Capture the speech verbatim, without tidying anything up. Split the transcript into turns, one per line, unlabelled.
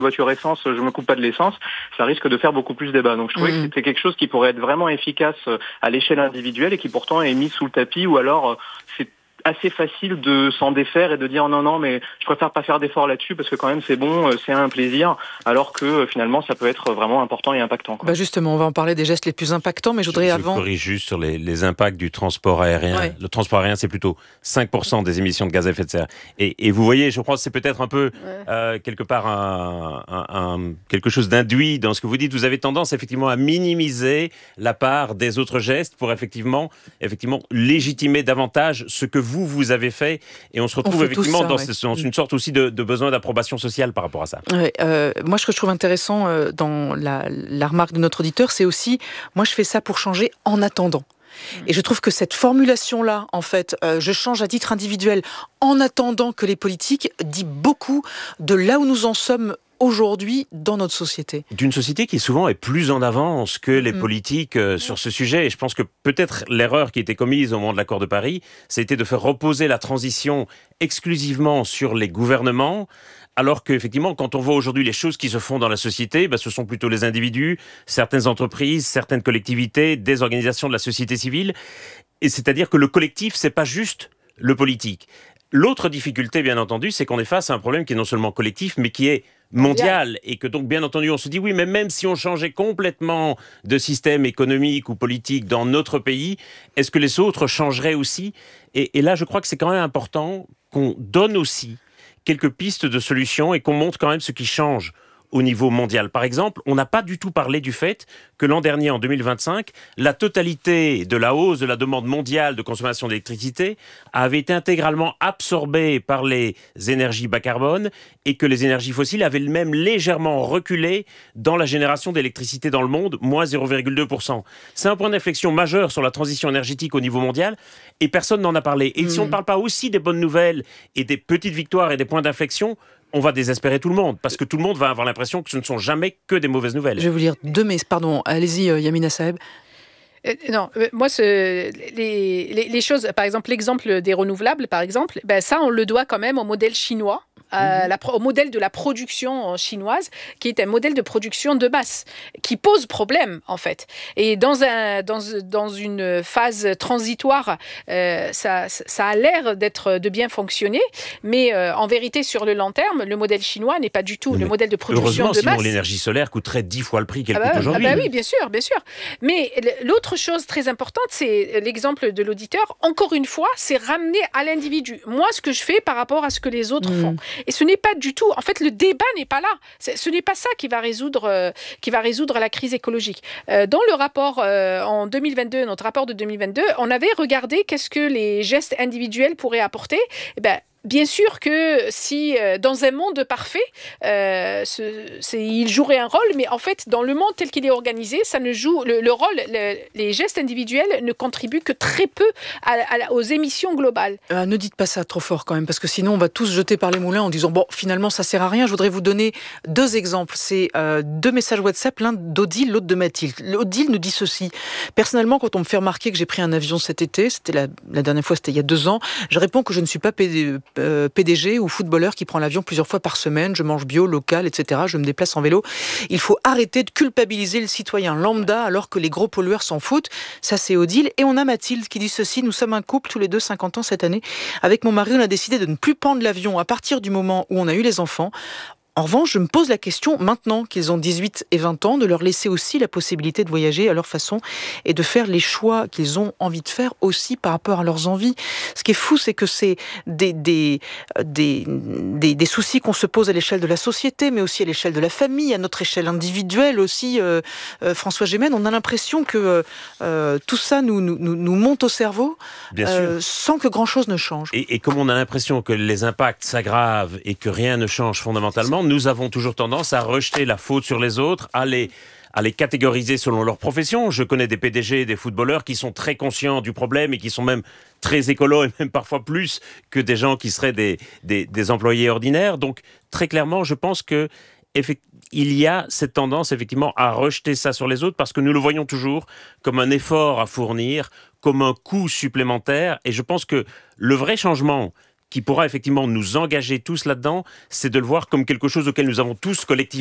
voiture essence, je me coupe pas de l'essence, ça risque de faire beaucoup plus débat. Donc je trouvais mmh. que c'était quelque chose qui pourrait être vraiment efficace à l'échelle individuelle et qui pourtant est mis sous le tapis, ou alors c'est assez facile de s'en défaire et de dire non non mais je préfère pas faire d'efforts là-dessus parce que quand même c'est bon, c'est un plaisir, alors que finalement ça peut être vraiment important et impactant, quoi.
Bah justement, on va en parler des gestes les plus impactants, mais je voudrais
je,
avant...
Je corrige juste sur les, les impacts du transport aérien. Ouais. Le transport aérien, c'est plutôt cinq pour cent des émissions de gaz à effet de serre. Et, et vous voyez, je crois que c'est peut-être un peu, ouais. euh, quelque part, un, un, un, quelque chose d'induit dans ce que vous dites. Vous avez tendance, effectivement, à minimiser la part des autres gestes pour, effectivement, effectivement légitimer davantage ce que vous, vous avez fait. Et on se retrouve on effectivement ça, dans, ouais. ce, dans une sorte aussi de, de besoin d'approbation sociale par rapport à ça.
Ouais, euh, moi, ce que je trouve intéressant euh, dans la, la remarque de notre auditeur, c'est aussi, moi, je fais ça pour changer en attendant. Et je trouve que cette formulation-là, en fait, euh, je change à titre individuel en attendant que les politiques, dit beaucoup de là où nous en sommes aujourd'hui dans notre société.
D'une société qui souvent est plus en avance que les mmh. politiques euh, sur ce sujet. Et je pense que peut-être l'erreur qui a été commise au moment de l'accord de Paris, c'était de faire reposer la transition exclusivement sur les gouvernements, alors qu'effectivement, quand on voit aujourd'hui les choses qui se font dans la société, bah, ce sont plutôt les individus, certaines entreprises, certaines collectivités, des organisations de la société civile. Et c'est-à-dire que le collectif, c'est pas juste le politique. L'autre difficulté, bien entendu, c'est qu'on est face à un problème qui est non seulement collectif, mais qui est mondial. Et que donc, bien entendu, on se dit, oui, mais même si on changeait complètement de système économique ou politique dans notre pays, est-ce que les autres changeraient aussi ? et, et là, je crois que c'est quand même important qu'on donne aussi quelques pistes de solutions et qu'on montre quand même ce qui change au niveau mondial. Par exemple, on n'a pas du tout parlé du fait que l'an dernier, en deux mille vingt-cinq, la totalité de la hausse de la demande mondiale de consommation d'électricité avait été intégralement absorbée par les énergies bas carbone et que les énergies fossiles avaient même légèrement reculé dans la génération d'électricité dans le monde, moins zéro virgule deux pour cent. C'est un point d'inflexion majeur sur la transition énergétique au niveau mondial et personne n'en a parlé. Et mmh. si on ne parle pas aussi des bonnes nouvelles et des petites victoires et des points d'inflexion, on va désespérer tout le monde, parce que tout le monde va avoir l'impression que ce ne sont jamais que des mauvaises nouvelles.
Je vais vous lire deux, mais pardon, allez-y Yamina Saeb.
Euh, non, euh, moi, ce, les, les, les choses, par exemple, l'exemple des renouvelables, par exemple, ben ça, on le doit quand même au modèle chinois, à la, au modèle de la production chinoise, qui est un modèle de production de masse, qui pose problème, en fait. Et dans, un, dans, dans une phase transitoire, euh, ça, ça a l'air d'être, de bien fonctionner, mais euh, en vérité, sur le long terme, le modèle chinois n'est pas du tout mais le modèle de production de masse.
Heureusement, sinon l'énergie solaire coûterait dix fois le prix qu'elle
ah bah,
coûte aujourd'hui.
Ah bah oui, bien sûr, bien sûr. Mais l'autre chose très importante, c'est l'exemple de l'auditeur. Encore une fois, c'est ramener à l'individu. Moi, ce que je fais par rapport à ce que les autres mmh. font. Et ce n'est pas du tout... En fait, le débat n'est pas là. C'est, ce n'est pas ça qui va résoudre, euh, qui va résoudre la crise écologique. Euh, dans le rapport euh, en deux mille vingt-deux, notre rapport de deux mille vingt-deux, on avait regardé qu'est-ce que les gestes individuels pourraient apporter. Eh ben, bien sûr que si, euh, dans un monde parfait, euh, ce, c'est, il jouerait un rôle, mais en fait, dans le monde tel qu'il est organisé, ça ne joue, le, le rôle, le, les gestes individuels ne contribuent que très peu à, à, aux émissions globales.
Euh, ne dites pas ça trop fort quand même, parce que sinon on va tous jeter par les moulins en disant, bon, finalement, ça sert à rien. Je voudrais vous donner deux exemples. C'est euh, deux messages WhatsApp, l'un d'Odile, l'autre de Mathilde. Odile nous dit ceci. Personnellement, quand on me fait remarquer que j'ai pris un avion cet été, c'était la, la dernière fois, c'était il y a deux ans, je réponds que je ne suis pas P D, Euh, P D G ou footballeur qui prend l'avion plusieurs fois par semaine, je mange bio, local, et cetera. Je me déplace en vélo. Il faut arrêter de culpabiliser le citoyen lambda alors que les gros pollueurs s'en foutent. Ça, c'est Odile. Et on a Mathilde qui dit ceci. Nous sommes un couple, tous les deux, cinquante ans cette année. Avec mon mari, on a décidé de ne plus prendre l'avion à partir du moment où on a eu les enfants. En revanche, je me pose la question, maintenant qu'ils ont dix-huit et vingt ans, de leur laisser aussi la possibilité de voyager à leur façon et de faire les choix qu'ils ont envie de faire aussi par rapport à leurs envies. Ce qui est fou, c'est que c'est des, des, des, des, des soucis qu'on se pose à l'échelle de la société, mais aussi à l'échelle de la famille, à notre échelle individuelle aussi. Euh, euh, François Gémen, on a l'impression que euh, tout ça nous, nous, nous monte au cerveau euh, sans que grand-chose ne change.
Et, et comme on a l'impression que les impacts s'aggravent et que rien ne change fondamentalement, nous avons toujours tendance à rejeter la faute sur les autres, à les, à les catégoriser selon leur profession. Je connais des P D G et des footballeurs qui sont très conscients du problème et qui sont même très écolos et même parfois plus que des gens qui seraient des, des, des employés ordinaires. Donc, très clairement, je pense que il y a cette tendance effectivement à rejeter ça sur les autres parce que nous le voyons toujours comme un effort à fournir, comme un coût supplémentaire. Et je pense que le vrai changement qui pourra effectivement nous engager tous là-dedans, c'est de le voir comme quelque chose auquel nous avons tous collectivement